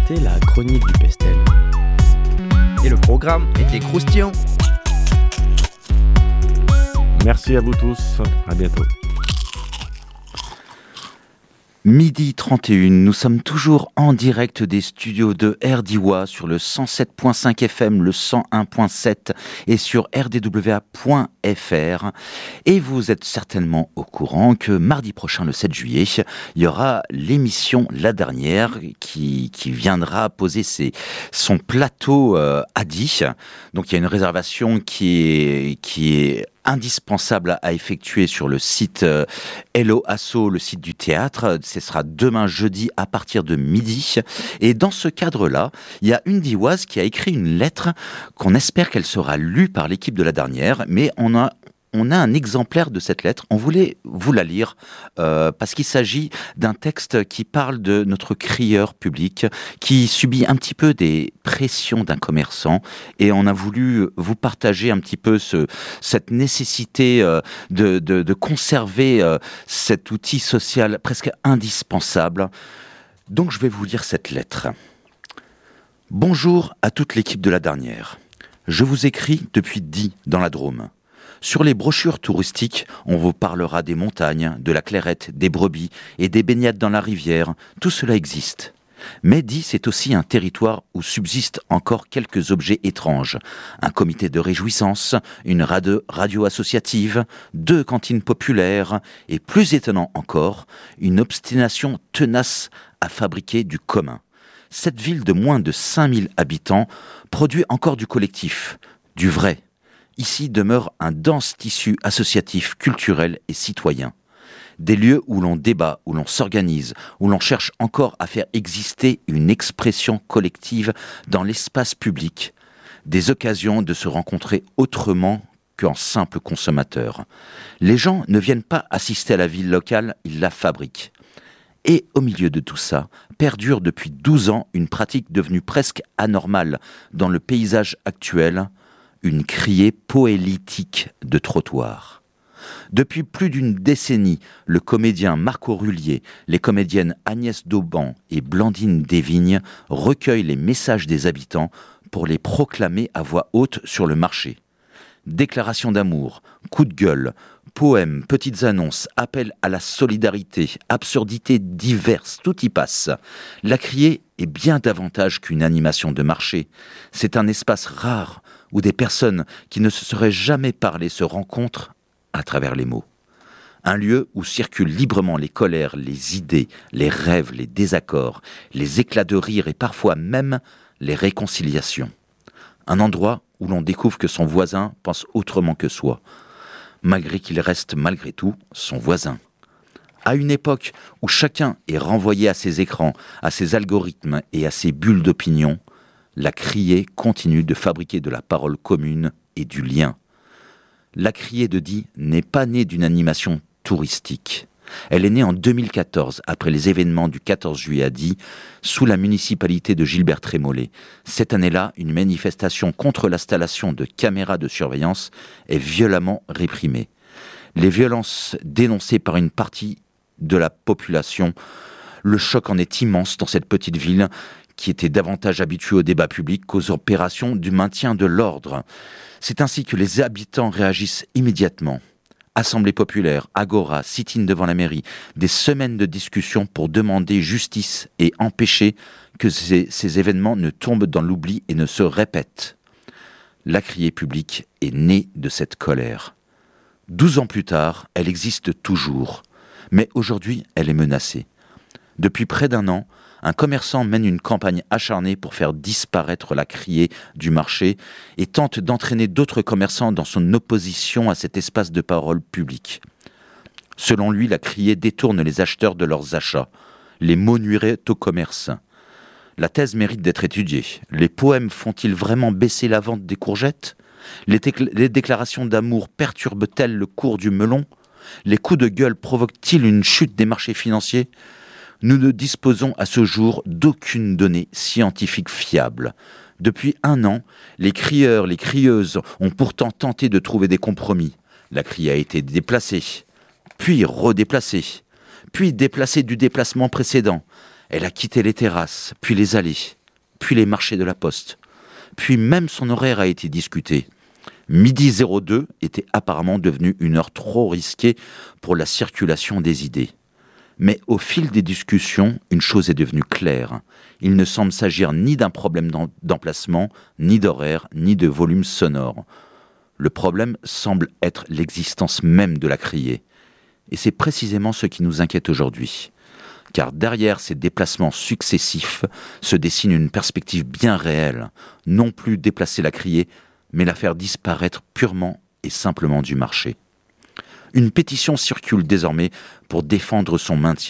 C'était la chronique du Pestel. Et le programme était croustillant. Merci à vous tous, à bientôt. Midi 31, nous sommes toujours en direct des studios de RDIWA sur le 107.5 FM, le 101.7 et sur rdwa.fr. Et vous êtes certainement au courant que mardi prochain, le 7 juillet, il y aura l'émission La Dernière qui viendra poser son plateau à Die. Donc il y a une réservation qui est indispensable à effectuer sur le site Hello Asso, le site du théâtre. Ce sera demain jeudi à partir de midi. Et dans ce cadre-là, il y a une Dioise qui a écrit une lettre qu'on espère qu'elle sera lue par l'équipe de La Dernière, mais on a un exemplaire de cette lettre. On voulait vous la lire parce qu'il s'agit d'un texte qui parle de notre crieur public qui subit un petit peu des pressions d'un commerçant, et on a voulu vous partager un petit peu cette nécessité de conserver cet outil social presque indispensable. Donc je vais vous lire cette lettre. Bonjour à toute l'équipe de La Dernière. Je vous écris depuis Die dans la Drôme. Sur les brochures touristiques, on vous parlera des montagnes, de la clairette, des brebis et des baignades dans la rivière. Tout cela existe. Mais Die, c'est aussi un territoire où subsistent encore quelques objets étranges. Un comité de réjouissance, une radio associative, 2 cantines populaires et, plus étonnant encore, une obstination tenace à fabriquer du commun. Cette ville de moins de 5000 habitants produit encore du collectif, du vrai. Ici demeure un dense tissu associatif, culturel et citoyen. Des lieux où l'on débat, où l'on s'organise, où l'on cherche encore à faire exister une expression collective dans l'espace public. Des occasions de se rencontrer autrement qu'en simple consommateur. Les gens ne viennent pas assister à la vie locale, ils la fabriquent. Et au milieu de tout ça, perdure depuis 12 ans une pratique devenue presque anormale dans le paysage actuel, une criée poélitique de trottoir. Depuis plus d'une décennie, le comédien Marc Aurelier, les comédiennes Agnès Dauban et Blandine Desvignes recueillent les messages des habitants pour les proclamer à voix haute sur le marché. Déclarations d'amour, coups de gueule, poèmes, petites annonces, appels à la solidarité, absurdités diverses, tout y passe. La criée est bien davantage qu'une animation de marché. C'est un espace rare où des personnes qui ne se seraient jamais parlé se rencontrent à travers les mots. Un lieu où circulent librement les colères, les idées, les rêves, les désaccords, les éclats de rire et parfois même les réconciliations. Un endroit où l'on découvre que son voisin pense autrement que soi, malgré qu'il reste malgré tout son voisin. À une époque où chacun est renvoyé à ses écrans, à ses algorithmes et à ses bulles d'opinion, la criée continue de fabriquer de la parole commune et du lien. La criée de Die n'est pas née d'une animation touristique. Elle est née en 2014, après les événements du 14 juillet à Die, sous la municipalité de Gilbert Trémollet. Cette année-là, une manifestation contre l'installation de caméras de surveillance est violemment réprimée. Les violences dénoncées par une partie de la population, le choc en est immense dans cette petite ville qui était davantage habituée au débat public qu'aux opérations du maintien de l'ordre. C'est ainsi que les habitants réagissent immédiatement. Assemblée populaire, agora, sit-in devant la mairie, des semaines de discussions pour demander justice et empêcher que ces événements ne tombent dans l'oubli et ne se répètent. La criée publique est née de cette colère. 12 ans plus tard, elle existe toujours, mais aujourd'hui, elle est menacée. Depuis près d'1 an, un commerçant mène une campagne acharnée pour faire disparaître la criée du marché et tente d'entraîner d'autres commerçants dans son opposition à cet espace de parole publique. Selon lui, la criée détourne les acheteurs de leurs achats. Les mots nuiraient au commerce. La thèse mérite d'être étudiée. Les poèmes font-ils vraiment baisser la vente des courgettes ? Les déclarations d'amour perturbent-elles le cours du melon ? Les coups de gueule provoquent-ils une chute des marchés financiers ? Nous ne disposons à ce jour d'aucune donnée scientifique fiable. Depuis 1 an, les crieurs, les crieuses ont pourtant tenté de trouver des compromis. La criée a été déplacée, puis redéplacée, puis déplacée du déplacement précédent. Elle a quitté les terrasses, puis les allées. puis les marchés de la Poste. Puis même son horaire a été discuté. Midi 02 était apparemment devenu une heure trop risquée pour la circulation des idées. Mais au fil des discussions, une chose est devenue claire. Il ne semble s'agir ni d'un problème d'emplacement, ni d'horaire, ni de volume sonore. Le problème semble être l'existence même de la criée. Et c'est précisément ce qui nous inquiète aujourd'hui. Car derrière ces déplacements successifs se dessine une perspective bien réelle. Non plus déplacer la criée, mais la faire disparaître purement et simplement du marché. Une pétition circule désormais pour défendre son maintien.